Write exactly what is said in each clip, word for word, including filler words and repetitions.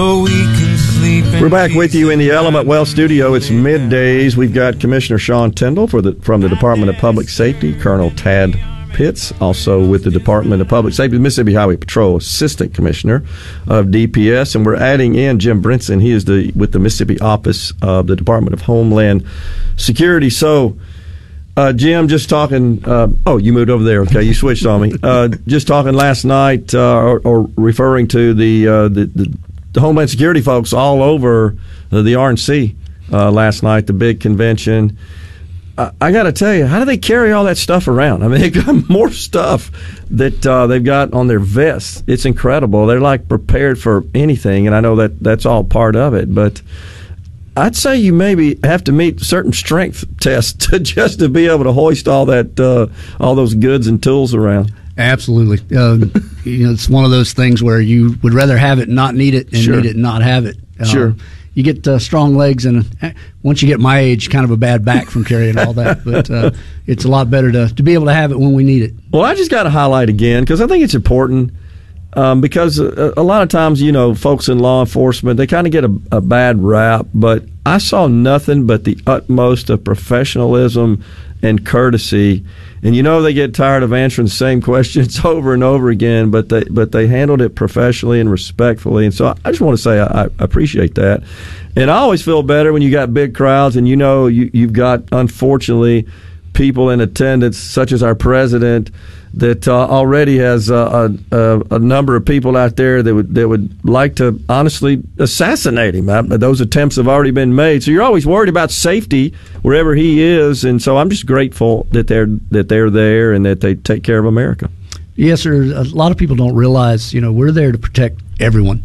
We're back with you in the Element Wealth studio. It's middays. We've got Commissioner Sean Tindall for the, from the Department of Public Safety, Colonel Tad Pitts, also with the Department of Public Safety, Mississippi Highway Patrol Assistant Commissioner of D P S, and we're adding in Jim Brinson. He is the with the Mississippi Office of the Department of Homeland Security. So, uh, Jim, just talking. Uh, oh, you moved over there. Okay, you switched on me. Uh, just talking last night, uh, or, or referring to the uh, the. the The Homeland Security folks all over the R N C uh, last night, the big convention. I, I got to tell you, how do they carry all that stuff around? I mean, they've got more stuff that uh, they've got on their vests. It's incredible. They're like prepared for anything, and I know that that's all part of it. But I'd say you maybe have to meet certain strength tests to just to be able to hoist all that, uh, all those goods and tools around. Absolutely. Uh, you know, it's one of those things where you would rather have it and not need it, and sure. need it and not have it. Uh, sure. You get uh, strong legs, and uh, once you get my age, kind of a bad back from carrying all that. But uh, it's a lot better to, to be able to have it when we need it. Well, I just got to highlight again, because I think it's important, um, because a, a lot of times, you know, folks in law enforcement, they kind of get a, a bad rap, but I saw nothing but the utmost of professionalism and courtesy. And you know they get tired of answering the same questions over and over again, but they but they handled it professionally and respectfully. And so I just want to say I, I appreciate that. And I always feel better when you got big crowds and you know you, you've got, unfortunately, people in attendance, such as our president, that uh, already has uh, a, a, a number of people out there that would that would like to honestly assassinate him. I, those attempts have already been made. So you're always worried about safety wherever he is, and so I'm just grateful that they're that they're there and that they take care of America. Yes, sir. A lot of people don't realize, you know, we're there to protect everyone.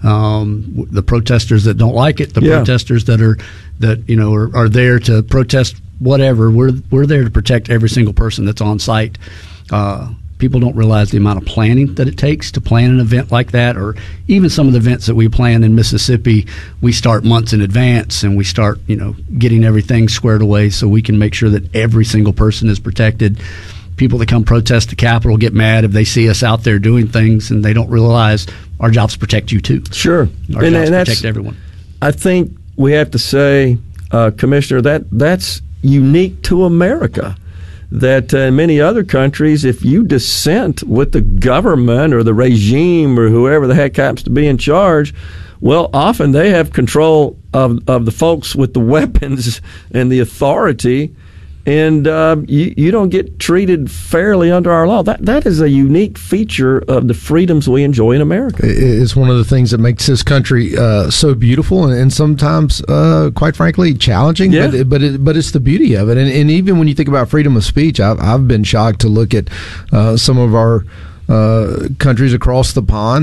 Um, the protesters that don't like it, the yeah. protesters that are that you know are, are there to protest whatever. We're we're there to protect every single person that's on site. Uh, people don't realize the amount of planning that it takes to plan an event like that, or even some of the events that we plan in Mississippi. We start months in advance, and we start, you know, getting everything squared away so we can make sure that every single person is protected. People that come protest the Capitol get mad if they see us out there doing things, and they don't realize our job's to protect you too. Sure, our and, job's and to protect everyone. I think we have to say, uh, Commissioner, that that's unique to America. That uh, in many other countries, if you dissent with the government or the regime or whoever the heck happens to be in charge, well, often they have control of, of the folks with the weapons and the authority, and uh, you, you don't get treated fairly under our law. That that is a unique feature of the freedoms we enjoy in America. It's one of the things that makes this country uh, so beautiful, and, and sometimes, uh, quite frankly, challenging. Yeah. But but it, but it's the beauty of it. And, and even when you think about freedom of speech, I've, I've been shocked to look at uh, some of our uh, countries across the pond